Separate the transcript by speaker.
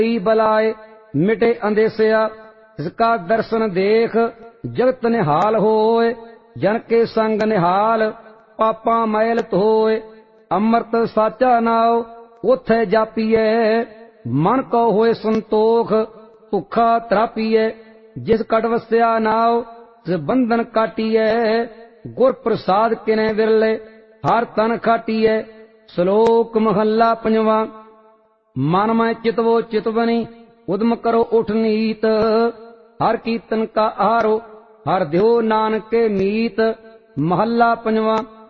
Speaker 1: बलाए मिटे अंदेसिया, इसका दर्शन देख जगत निहाल होए। जन के संग निहाल पापा मैल धोए। अमृत साचा नाव उथे जापीए, मन को होए संतोख भुखा त्रापीए। जिस कट वस्या नाव तिस बंधन काटीए, गुर प्रसाद किने विरले हर तन खाटीए। श्लोक महला पंजवा। मन में चितवो चितवनी उद्म करो उठ नीत, हर कीर्तन का आहारो हर ध्यो नानक के मीत। महला पंजवा।